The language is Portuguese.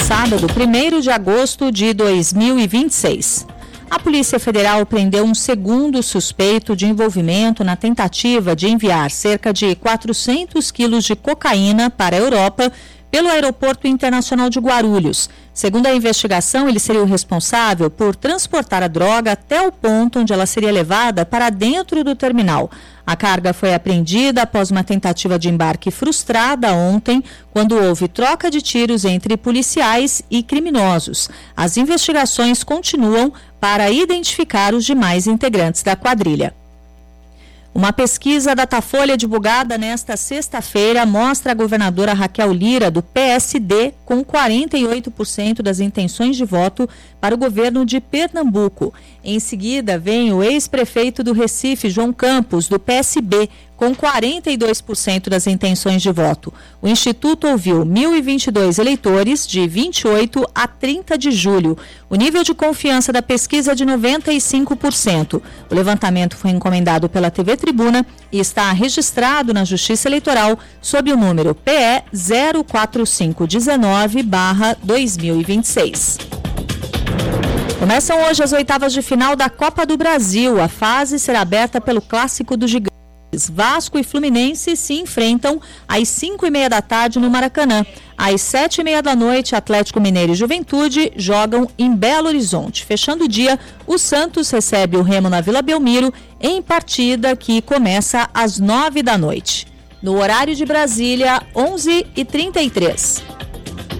sábado, 1º de agosto de 2026. A Polícia Federal prendeu um segundo suspeito de envolvimento na tentativa de enviar cerca de 400 quilos de cocaína para a Europa pelo Aeroporto Internacional de Guarulhos. Segundo a investigação, ele seria o responsável por transportar a droga até o ponto onde ela seria levada para dentro do terminal. A carga foi apreendida após uma tentativa de embarque frustrada ontem, quando houve troca de tiros entre policiais e criminosos. As investigações continuam para identificar os demais integrantes da quadrilha. Uma pesquisa Datafolha divulgada nesta sexta-feira mostra a governadora Raquel Lira, do PSD, com 48% das intenções de voto para o governo de Pernambuco. Em seguida, vem o ex-prefeito do Recife, João Campos, do PSB, com 42% das intenções de voto. O Instituto ouviu 1.022 eleitores de 28 a 30 de julho. O nível de confiança da pesquisa é de 95%. O levantamento foi encomendado pela TV Tribuna e está registrado na Justiça Eleitoral sob o número PE 04519/2026. Começam hoje as oitavas de final da Copa do Brasil. A fase será aberta pelo Clássico dos Gigantes. Vasco e Fluminense se enfrentam às 5h30 da tarde no Maracanã. Às 7h30 da noite, Atlético Mineiro e Juventude jogam em Belo Horizonte. Fechando o dia, o Santos recebe o Remo na Vila Belmiro em partida que começa às 9 da noite. No horário de Brasília, 11h33.